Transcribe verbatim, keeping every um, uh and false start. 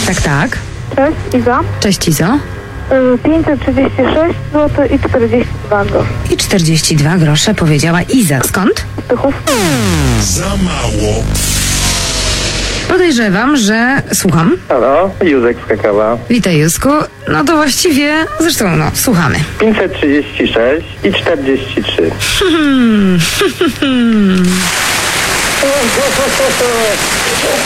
Tak, tak. Cześć, Iza. Cześć, Izo. Y, pięćset trzydzieści sześć złotych i czterdzieści dwa grosze. I czterdzieści dwa grosze powiedziała Iza. Skąd? Tychów. Za mało. Podejrzewam, że... Słucham. Halo, Józek z Kakawa. Witaj, Józku. No to właściwie... Zresztą, no, słuchamy. pięćset trzydzieści sześć i czterdzieści trzy. Hmm.